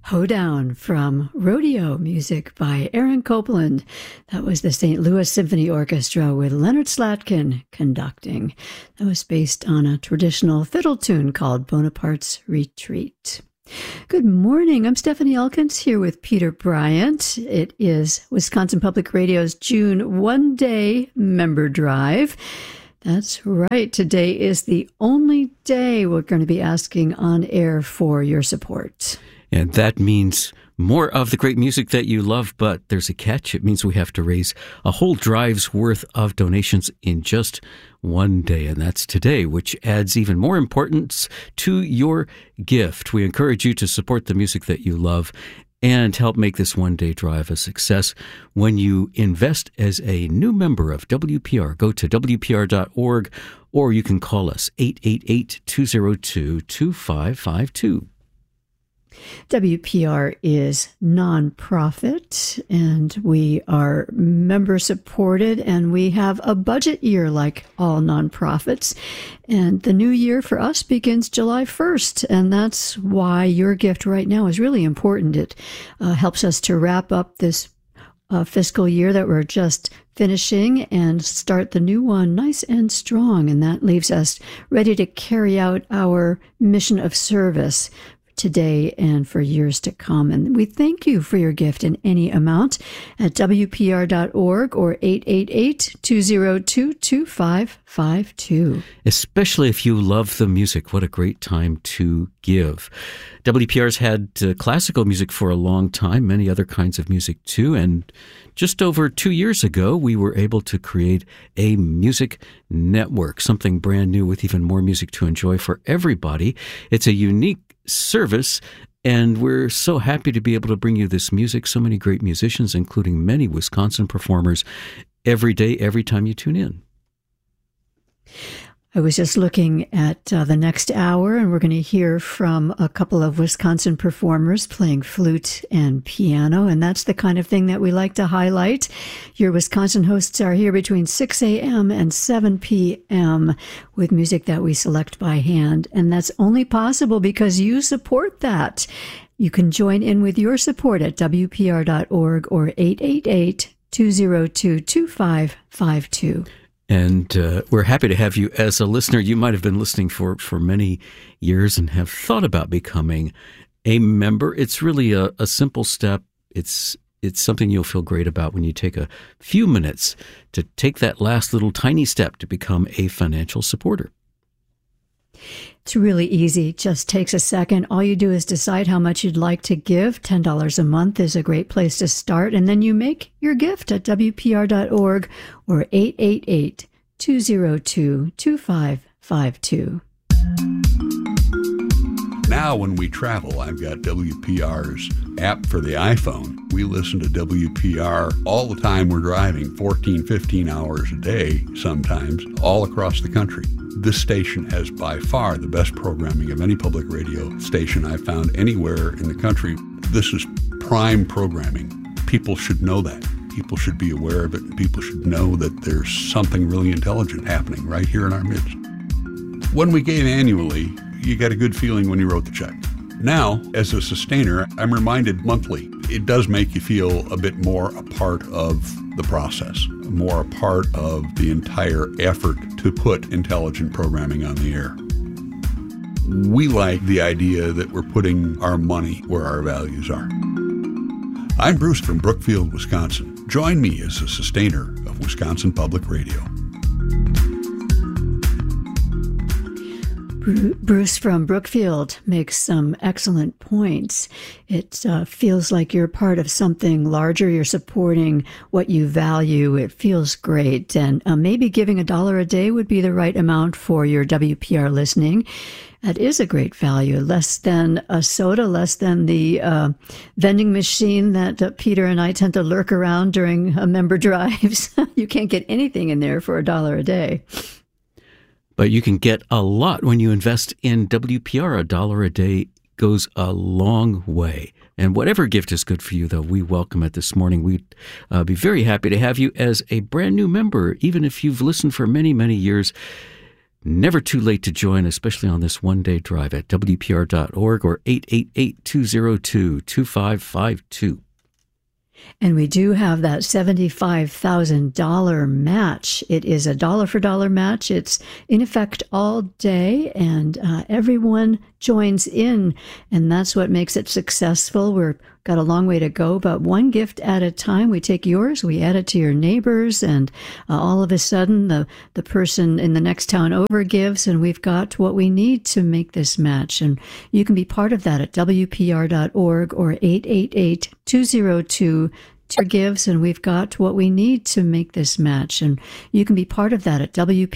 Hoedown from Rodeo, music by Aaron Copland. That was the St. Louis Symphony Orchestra with Leonard Slatkin conducting. That was based on a traditional fiddle tune called Bonaparte's Retreat. Good morning. I'm Stephanie Elkins here with Peter Bryant. It is Wisconsin Public Radio's June one-day member drive. That's right. Today is the only day we're going to be asking on air for your support. And that means more of the great music that you love, but there's a catch. It means we have to raise a whole drive's worth of donations in just one day, and that's today, which adds even more importance to your gift. We encourage you to support the music that you love and help make this one-day drive a success when you invest as a new member of WPR. Go to WPR.org, or you can call us 888-202-2552. WPR is nonprofit, and we are member-supported, and we have a budget year like all nonprofits. And the new year for us begins July 1st, and that's why your gift right now is really important. It helps us to wrap up this fiscal year that we're just finishing and start the new one nice and strong, and that leaves us ready to carry out our mission of service today and for years to come. And we thank you for your gift in any amount at WPR.org or 888-202-2552. Especially if you love the music, what a great time to give. WPR's had classical music for a long time, many other kinds of music too, and just over 2 years ago, we were able to create a music network, something brand new with even more music to enjoy for everybody. It's a unique service, and we're so happy to be able to bring you this music. So many great musicians, including many Wisconsin performers, every day, every time you tune in. I was just looking at the next hour, and we're going to hear from a couple of Wisconsin performers playing flute and piano, and that's the kind of thing that we like to highlight. Your Wisconsin hosts are here between 6 a.m. and 7 p.m. with music that we select by hand, and that's only possible because you support that. You can join in with your support at WPR.org or 888-202-2552. And we're happy to have you as a listener. You might have been listening for many years and have thought about becoming a member. It's really a simple step. It's something you'll feel great about when you take a few minutes to take that last little tiny step to become a financial supporter. It's really easy. It just takes a second. All you do is decide how much you'd like to give. $10 a month is a great place to start. And then you make your gift at WPR.org or 888-202-2552. Now when we travel, I've got WPR's app for the iPhone. We listen to WPR all the time we're driving, 14, 15 hours a day sometimes, all across the country. This station has by far the best programming of any public radio station I've found anywhere in the country. This is prime programming. People should know that. People should be aware of it. People should know that there's something really intelligent happening right here in our midst. When we gave annually, you got a good feeling when you wrote the check. Now, as a sustainer, I'm reminded monthly. It does make you feel a bit more a part of the process, more a part of the entire effort to put intelligent programming on the air. We like the idea that we're putting our money where our values are. I'm Bruce from Brookfield, Wisconsin. Join me as a sustainer of Wisconsin Public Radio. Bruce from Brookfield makes some excellent points. It feels like you're part of something larger. You're supporting what you value. It feels great. And maybe giving $1 a day would be the right amount for your WPR listening. That is a great value. Less than a soda, less than the vending machine that Peter and I tend to lurk around during member drives. You can't get anything in there for $1 a day. But you can get a lot when you invest in WPR. $1 a day goes a long way. And whatever gift is good for you, though, we welcome it this morning. We'd be very happy to have you as a brand new member, even if you've listened for many, many years. never too late to join, especially on this one-day drive at WPR.org or 888-202-2552. And we do have that $75,000 match. It is a dollar-for-dollar match. It's in effect all day, and everyone joins in, and that's what makes it successful. We've got a long way to go, but one gift at a time. We take yours, we add it to your neighbors, and all of a sudden the person in the next town over gives, and we've got what we need to make this match. And you can be part of that at WPR.org or 888-202 gives, and we've got what we need to make this match. And you can be part of that at WPR.